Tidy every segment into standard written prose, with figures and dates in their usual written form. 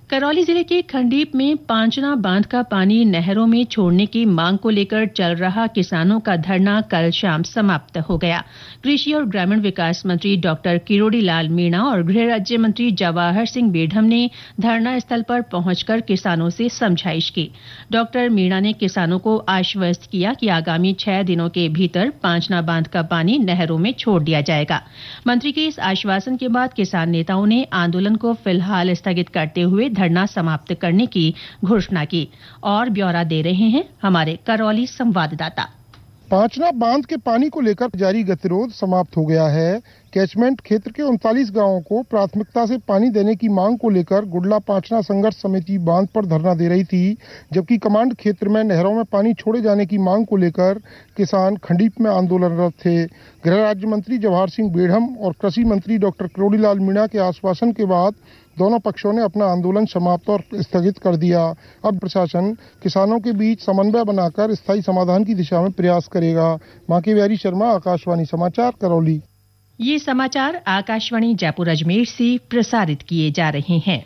करौली जिले के खंडीप में पांचना बांध का पानी नहरों में छोड़ने की मांग को लेकर चल रहा किसानों का धरना कल शाम समाप्त हो गया। कृषि और ग्रामीण विकास मंत्री डॉक्टर किरोड़ी लाल मीणा और गृह राज्य मंत्री जवाहर सिंह बेढम ने धरना स्थल पर पहुंचकर किसानों से समझाइश की। डॉक्टर मीणा ने किसानों को आश्वस्त किया कि आगामी 6 दिनों के भीतर पांचना बांध का पानी नहरों में छोड़ दिया जाएगा। मंत्री के इस आश्वासन के बाद किसान नेताओं ने आंदोलन को फिलहाल स्थगित करते हुए धरना समाप्त करने की घोषणा की। और ब्यौरा दे रहे हैं हमारे करौली संवाददाता। पांचना बांध के पानी को लेकर जारी गतिरोध समाप्त हो गया है। कैचमेंट क्षेत्र के 39 गांवों को प्राथमिकता से पानी देने की मांग को लेकर गुडला पांचना संघर्ष समिति बांध पर धरना दे रही थी, जबकि कमांड क्षेत्र में नहरों में पानी छोड़े जाने की मांग को लेकर किसान खंडीप में आंदोलनरत थे। गृह राज्य मंत्री जवाहर सिंह बेढम और कृषि मंत्री डॉक्टर किरोड़ी लाल मीणा के आश्वासन के बाद दोनों पक्षों ने अपना आंदोलन समाप्त और स्थगित कर दिया। अब प्रशासन किसानों के बीच समन्वय बनाकर स्थायी समाधान की दिशा में प्रयास करेगा। मांकी बिहारी शर्मा, आकाशवाणी समाचार, करौली। ये समाचार आकाशवाणी जयपुर अजमेर से प्रसारित किए जा रहे हैं।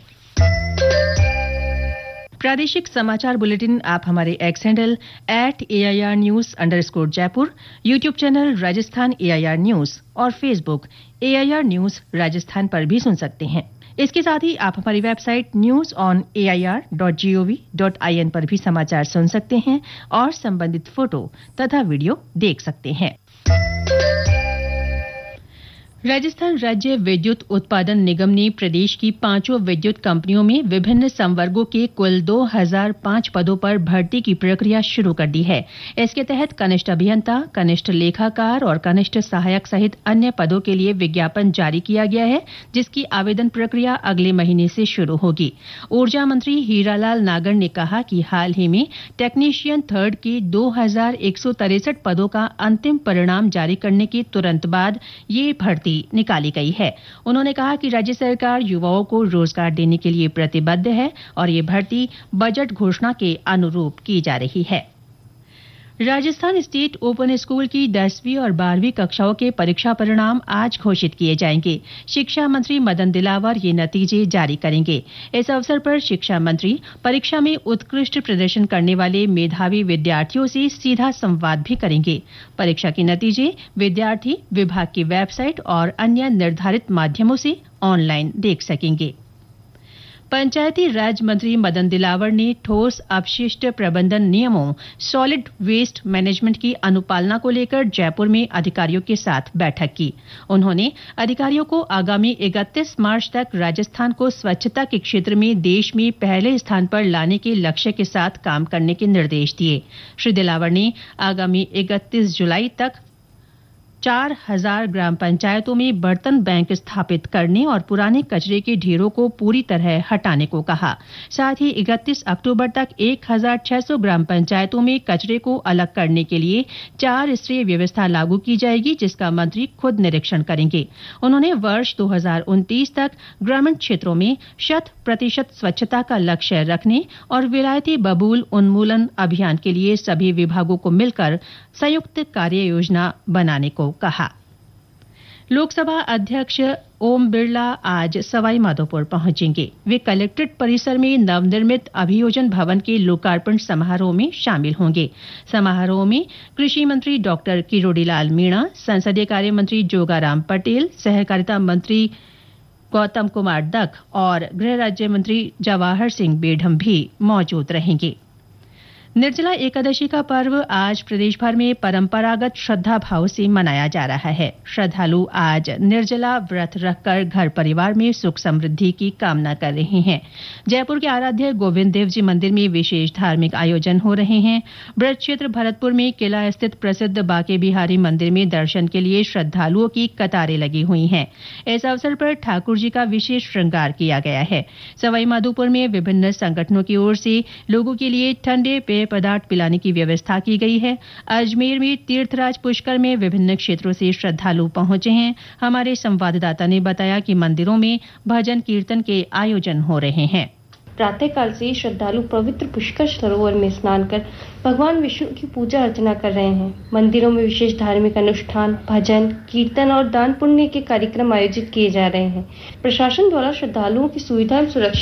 प्रादेशिक समाचार बुलेटिन आप हमारे x handle @AIR News_ Jaipur, YouTube channel Rajasthan AIR news और फेसबुक AIR न्यूज राजस्थान पर भी सुन सकते हैं। इसके साथ ही आप हमारी वेबसाइट newsonair.gov.in पर भी समाचार सुन सकते हैं और संबंधित फोटो तथा वीडियो देख सकते हैं। राजस्थान राज्य विद्युत उत्पादन निगम ने प्रदेश की 5 विद्युत कंपनियों में विभिन्न संवर्गों के कुल 2005 पदों पर भर्ती की प्रक्रिया शुरू कर दी है। इसके तहत कनिष्ठ अभियंता, कनिष्ठ लेखाकार और कनिष्ठ सहायक सहित अन्य पदों के लिए विज्ञापन जारी किया गया है, जिसकी आवेदन प्रक्रिया अगले महीने से शुरू होगी। ऊर्जा मंत्री हीरालाल नागर ने कहा कि हाल ही में टेक्नीशियन थर्ड के 2163 पदों का अंतिम परिणाम जारी करने के तुरंत बाद ये भर्ती निकाली गई है। उन्होंने कहा कि राज्य सरकार युवाओं को रोजगार देने के लिए प्रतिबद्ध है और ये भर्ती बजट घोषणा के अनुरूप की जा रही है। राजस्थान स्टेट ओपन स्कूल की 10वीं और 12वीं कक्षाओं के परीक्षा परिणाम आज घोषित किए जाएंगे। शिक्षा मंत्री मदन दिलावर ये नतीजे जारी करेंगे। इस अवसर पर शिक्षा मंत्री परीक्षा में उत्कृष्ट प्रदर्शन करने वाले मेधावी विद्यार्थियों से सीधा संवाद भी करेंगे। परीक्षा के नतीजे विद्यार्थी विभाग की वेबसाइट और अन्य निर्धारित माध्यमों से ऑनलाइन देख सकेंगे। पंचायती राज मंत्री मदन दिलावर ने ठोस अपशिष्ट प्रबंधन नियमों सॉलिड वेस्ट मैनेजमेंट की अनुपालना को लेकर जयपुर में अधिकारियों के साथ बैठक की। उन्होंने अधिकारियों को आगामी 31 मार्च तक राजस्थान को स्वच्छता के क्षेत्र में देश में पहले स्थान पर लाने के लक्ष्य के साथ काम करने के निर्देश दिए। श्री दिलावर ने आगामी 31 जुलाई तक 4000 ग्राम पंचायतों में बर्तन बैंक स्थापित करने और पुराने कचरे के ढेरों को पूरी तरह हटाने को कहा। साथ ही 31 अक्टूबर तक 1600 ग्राम पंचायतों में कचरे को अलग करने के लिए 4 स्तरीय व्यवस्था लागू की जाएगी, जिसका मंत्री खुद निरीक्षण करेंगे। उन्होंने वर्ष 2029 तक ग्रामीण क्षेत्रों में 100% स्वच्छता का लक्ष्य रखने और विलायती बबूल उन्मूलन अभियान के लिए सभी विभागों को मिलकर संयुक्त कार्य योजना बनाने को कहा। लोकसभा अध्यक्ष ओम बिरला आज सवाई माधोपुर पहुंचेंगे। वे कलेक्ट्रेट परिसर में नवनिर्मित अभियोजन भवन के लोकार्पण समारोह में शामिल होंगे। समारोह में कृषि मंत्री डॉक्टर किरोड़ी लाल मीणा, संसदीय कार्य मंत्री जोगाराम पटेल, सहकारिता मंत्री गौतम कुमार दख और गृह राज्य मंत्री जवाहर सिंह बेढम भी मौजूद रहेंगे। निर्जला एकादशी का पर्व आज प्रदेश भर में परंपरागत श्रद्धा भाव से मनाया जा रहा है। श्रद्धालु आज निर्जला व्रत रखकर घर परिवार में सुख समृद्धि की कामना कर रहे हैं। जयपुर के आराध्य गोविंद देव जी मंदिर में विशेष धार्मिक आयोजन हो रहे हैं। ब्रज क्षेत्र भरतपुर में किला स्थित प्रसिद्ध बांके बिहारी मंदिर में दर्शन के लिए श्रद्धालुओं की कतारें लगी हुई हैं। इस अवसर पर ठाकुर जी का विशेष श्रृंगार किया गया है। सवाई माधोपुर में विभिन्न संगठनों की ओर से लोगों के लिए ठंडे पेय पदार्थ पिलाने की व्यवस्था की गई है। अजमेर में तीर्थराज पुष्कर में विभिन्न क्षेत्रों से श्रद्धालु पहुंचे हैं। हमारे संवाददाता ने बताया कि मंदिरों में भजन कीर्तन के आयोजन हो रहे हैं। प्रातःकाल से श्रद्धालु पवित्र पुष्कर सरोवर में स्नान कर भगवान विष्णु की पूजा अर्चना कर रहे हैं। मंदिरों में विशेष धार्मिक अनुष्ठान, भजन, कीर्तन और दान पुण्य के कार्यक्रम आयोजित किए जा रहे हैं। प्रशासन द्वारा श्रद्धालुओं की सुविधा एवं सुरक्षा